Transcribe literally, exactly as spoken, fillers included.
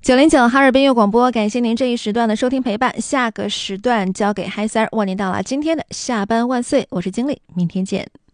九零九哈尔滨音乐广播，感谢您这一时段的收听陪伴，下个时段交给嗨三儿，为您到了今天的下班万岁，我是经理，明天见。